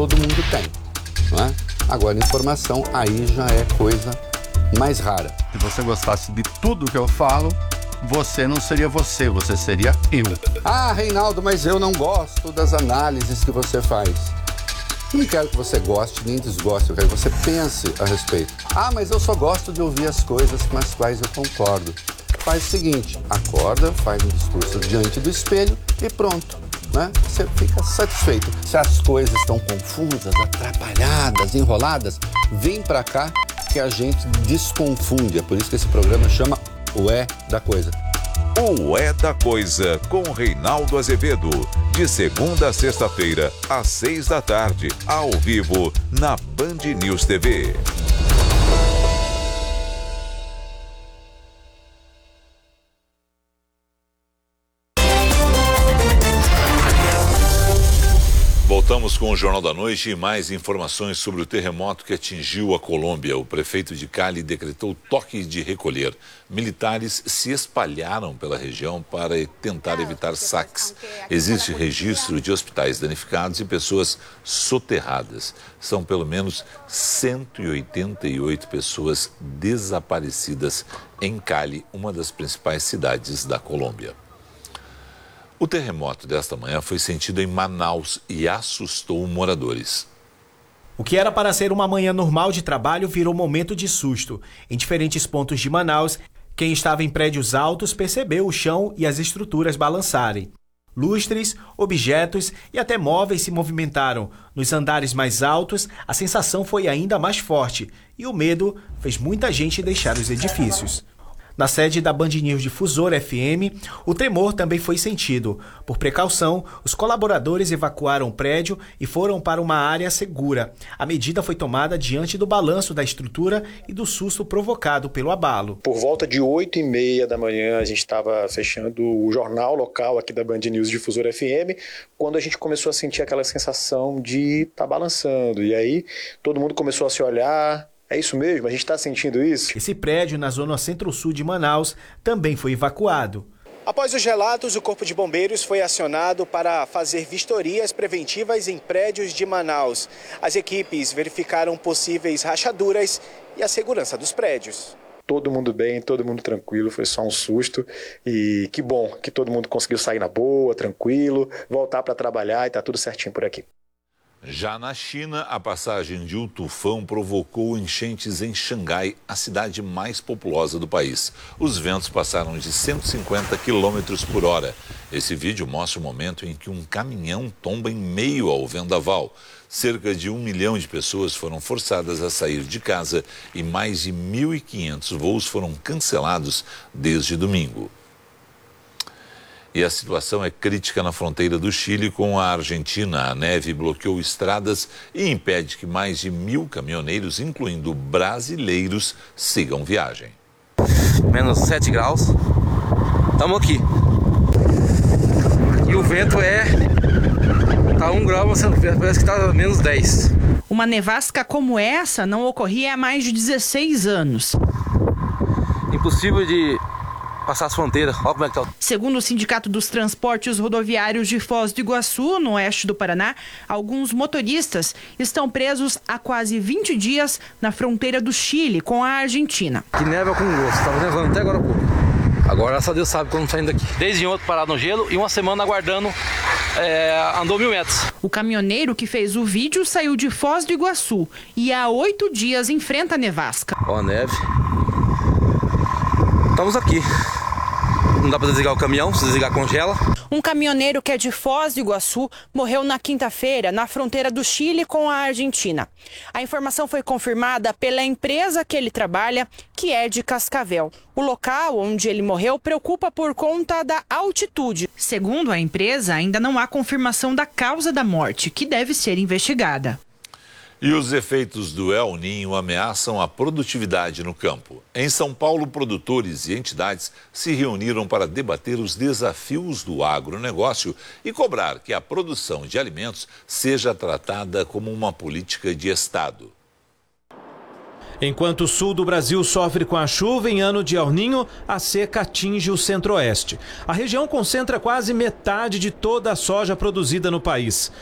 todo mundo tem, não é? Agora, informação aí já é coisa mais rara. Se você gostasse de tudo que eu falo, você não seria você, você seria eu. Ah, Reinaldo, mas eu não gosto das análises que você faz. Não quero que você goste nem desgoste, eu quero que você pense a respeito. Ah, mas eu só gosto de ouvir as coisas com as quais eu concordo. Faz o seguinte, acorda, faz um discurso diante do espelho e pronto, né? Você fica satisfeito. Se as coisas estão confusas, atrapalhadas, enroladas, vem pra cá que a gente desconfunde. É por isso que esse programa chama O É da Coisa. O É da Coisa, com Reinaldo Azevedo. De segunda a sexta-feira, às 6 da tarde, ao vivo, na Band News TV. Voltamos com o Jornal da Noite e mais informações sobre o terremoto que atingiu a Colômbia. O prefeito de Cali decretou toque de recolher. Militares se espalharam pela região para tentar evitar saques. Existe registro de hospitais danificados e pessoas soterradas. São pelo menos 188 pessoas desaparecidas em Cali, uma das principais cidades da Colômbia. O terremoto desta manhã foi sentido em Manaus e assustou moradores. O que era para ser uma manhã normal de trabalho virou momento de susto. Em diferentes pontos de Manaus, quem estava em prédios altos percebeu o chão e as estruturas balançarem. Lustres, objetos e até móveis se movimentaram. Nos andares mais altos, a sensação foi ainda mais forte e o medo fez muita gente deixar os edifícios. Na sede da Band News Difusora FM, o tremor também foi sentido. Por precaução, os colaboradores evacuaram o prédio e foram para uma área segura. A medida foi tomada diante do balanço da estrutura e do susto provocado pelo abalo. Por volta de 8h30 da manhã, a gente estava fechando o jornal local aqui da Band News Difusora FM, quando a gente começou a sentir aquela sensação de estar balançando. E aí, todo mundo começou a se olhar. É isso mesmo? A gente está sentindo isso? Esse prédio, na zona centro-sul de Manaus, também foi evacuado. Após os relatos, o Corpo de Bombeiros foi acionado para fazer vistorias preventivas em prédios de Manaus. As equipes verificaram possíveis rachaduras e a segurança dos prédios. Todo mundo bem, todo mundo tranquilo, foi só um susto. E que bom que todo mundo conseguiu sair na boa, tranquilo, voltar para trabalhar e tá tudo certinho por aqui. Já na China, a passagem de um tufão provocou enchentes em Xangai, a cidade mais populosa do país. Os ventos passaram de 150 km por hora. Esse vídeo mostra o momento em que um caminhão tomba em meio ao vendaval. Cerca de 1 milhão de pessoas foram forçadas a sair de casa e mais de 1.500 voos foram cancelados desde domingo. E a situação é crítica na fronteira do Chile com a Argentina. A neve bloqueou estradas e impede que mais de 1.000 caminhoneiros, incluindo brasileiros, sigam viagem. Menos 7 graus. Estamos aqui. E o vento tá 1 grau, parece que tá menos 10. Uma nevasca como essa não ocorria há mais de 16 anos. Impossível de passar as fronteiras. Olha como é que tá. Segundo o Sindicato dos Transportes Rodoviários de Foz do Iguaçu, no oeste do Paraná, alguns motoristas estão presos há quase 20 dias na fronteira do Chile com a Argentina. Que neva com gosto, estava nevando até agora há pouco. Agora só Deus sabe quando saindo daqui. Desde ontem parado no gelo e uma semana aguardando, andou 1.000 metros. O caminhoneiro que fez o vídeo saiu de Foz do Iguaçu e há 8 dias enfrenta a nevasca. Ó a neve. Estamos aqui. Não dá para desligar o caminhão, se desligar congela. Um caminhoneiro que é de Foz do Iguaçu morreu na quinta-feira na fronteira do Chile com a Argentina. A informação foi confirmada pela empresa que ele trabalha, que é de Cascavel. O local onde ele morreu preocupa por conta da altitude. Segundo a empresa, ainda não há confirmação da causa da morte, que deve ser investigada. E os efeitos do El Niño ameaçam a produtividade no campo. Em São Paulo, produtores e entidades se reuniram para debater os desafios do agronegócio e cobrar que a produção de alimentos seja tratada como uma política de Estado. Enquanto o sul do Brasil sofre com a chuva em ano de El Niño, a seca atinge o centro-oeste. A região concentra quase metade de toda a soja produzida no país.